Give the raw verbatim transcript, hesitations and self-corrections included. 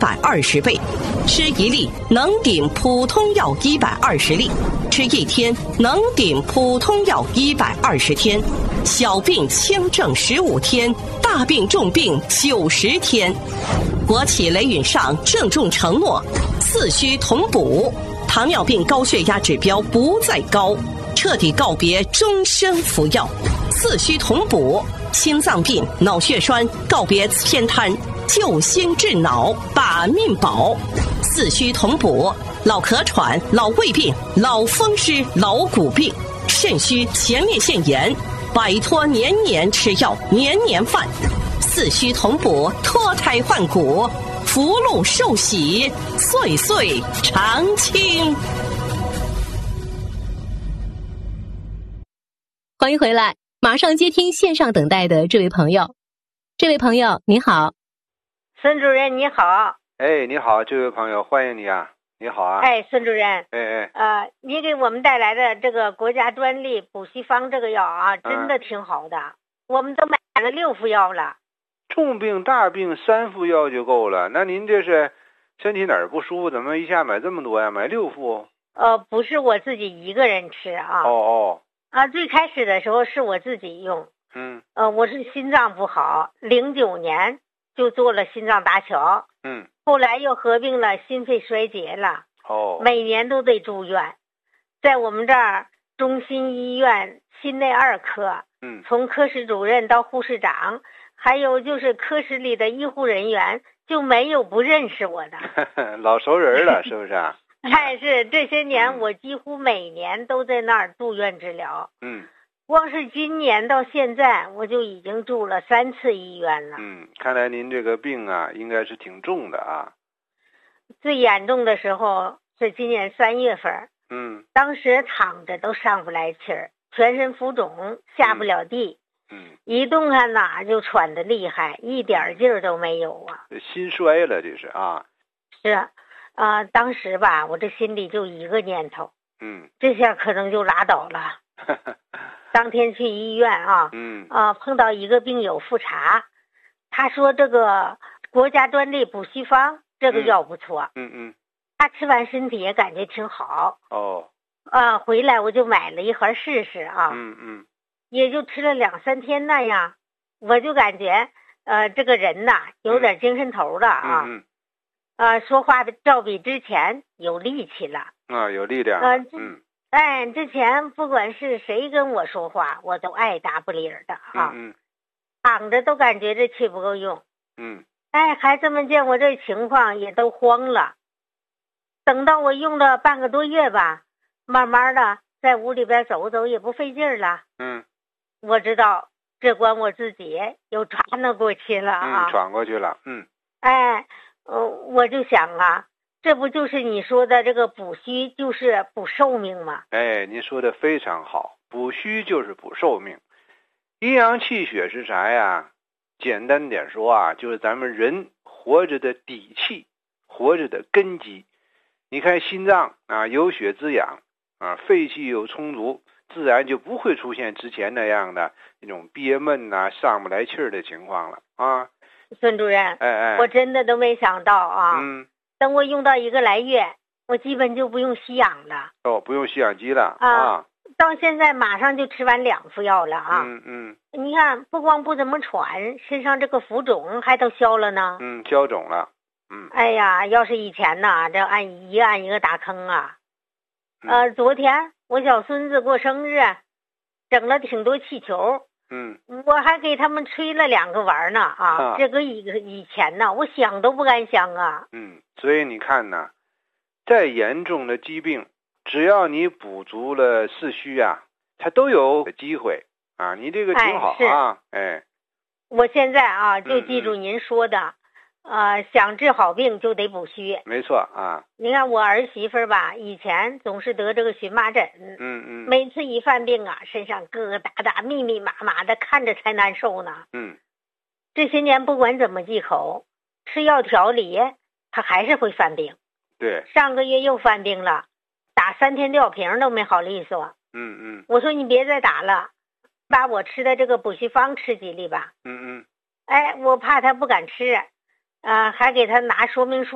百二十倍，吃一粒能顶普通药一百二十粒，吃一天能顶普通药一百二十天，小病轻症十五天，大病重病九十天。国企雷允上郑重承诺，四虚同补，糖尿病高血压指标不再高，彻底告别终身服药。四虚同补，心脏病、脑血栓告别偏瘫，救心治脑，把命保。四虚同补，老咳喘、老胃病、老风湿、老骨病、肾虚、前列腺炎，摆脱年年吃药、年年犯。四虚同补，脱胎换骨，福禄寿喜，岁岁常青。 欢迎回来，马上接听线上等待的这位朋友。这位朋友你好。 孙主任你好。 哎，你好，这位朋友，欢迎你啊！你好啊！ 哎，孙主任， 哎哎， 呃，你给我们带来的这个国家专利补虚方这个药啊，真的挺好的，嗯、我们都买了六副药了。 重病大病三副药就够了，那您这是身体哪儿不舒服？怎么一下买这么多呀？买六副？ 呃，不是我自己一个人吃啊。 哦哦。 啊，最开始的时候是我自己用。 嗯。 呃，我是心脏不好，零九年就做了心脏搭桥。 嗯。 后来又合并了心肺衰竭了。 哦。 每年都得住院，在我们这儿中心医院心内二科。 嗯。从科室主任到护士长。还有就是科室里的医护人员就没有不认识我的。 老熟人了是不是啊？ 但是这些年我几乎每年都在那儿住院治疗。 嗯， 光是今年到现在我就已经住了三次医院了。 嗯，看来您这个病啊应该是挺重的啊。 最严重的时候是今年三月份。 嗯， 当时躺着都上不来气儿，全身浮肿，下不了地。 嗯嗯， 一动弹哪就喘得厉害，一点劲儿都没有啊！ 心衰了，这是啊。 是啊，呃，当时吧，我这心里就一个念头， 嗯， 这下可能就拉倒了。当天去医院啊， 嗯， 啊、呃，碰到一个病友复查，他说这个国家专利补虚方这个药不错， 嗯嗯， 他吃完身体也感觉挺好。 哦， 啊、呃，回来我就买了一盒试试啊。 嗯嗯。 也就吃了两三天那样，我就感觉呃这个人呐有点精神头了啊， 嗯嗯呃说话照比之前有力气了啊，有力量。 呃嗯， 哎，之前不管是谁跟我说话，我都爱答不理的啊， 嗯嗯， 躺着都感觉这气不够用。 嗯， 哎，孩子们见我这情况也都慌了。等到我用了半个多月吧，慢慢的在屋里边走走也不费劲了。 嗯。 我知道这关我自己又喘了过去了啊， 嗯，喘过去了，嗯， 哎，呃，我就想啊，这不就是你说的这个补虚就是补寿命吗？ 哎，您说的非常好，补虚就是补寿命。阴阳气血是啥呀？简单点说啊，就是咱们人活着的底气，活着的根基。你看心脏啊，有血滋养啊，肺气又充足，自然就不会出现之前那样的那种憋闷呐、啊、上不来气儿的情况了啊。 孙主任， 哎哎， 我真的都没想到啊。 嗯， 等我用到一个来月，我基本就不用吸氧了。 哦，不用吸氧机了啊。 啊到现在马上就吃完两副药了啊。 嗯嗯。 你看，不光不怎么喘，身上这个浮肿还都消了呢。 嗯，消肿了。嗯。 哎呀，要是以前呢，这按一个按一个打坑啊。呃，昨天我小孙子过生日，整了挺多气球， 嗯， 我还给他们吹了两个玩呢啊！ 啊这个以以前呢，我想都不敢想啊。 嗯，所以你看呢，再严重的疾病，只要你补足了四虚啊，它都有机会啊。你这个挺好啊，哎。哎我现在啊，就记住您说的。嗯嗯呃，想治好病就得补虚， 没错啊。 你看我儿媳妇吧，以前总是得这个荨麻疹， 嗯嗯， 每次一犯病啊，身上疙疙瘩瘩、密密麻麻的，看着才难受呢。 嗯， 这些年不管怎么忌口，吃药调理，她还是会犯病。 对， 上个月又犯病了，打三天吊瓶都没好利索。 嗯嗯， 我说你别再打了，把我吃的这个补虚方吃几粒吧。 嗯嗯， 哎，我怕她不敢吃。呃，还给他拿说明书